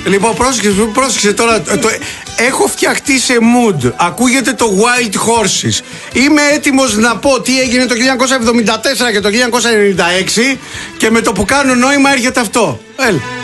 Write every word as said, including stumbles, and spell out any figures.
Λοιπόν, πρόσεξε, πρόσεξε τώρα. Το, έχω φτιαχτεί σε mood. Ακούγεται το Wild Horses. Είμαι έτοιμος να πω τι έγινε το χίλια εννιακόσια εβδομήντα τέσσερα και το χίλια εννιακόσια ενενήντα έξι και με το που κάνω νόημα έρχεται αυτό. Έλα.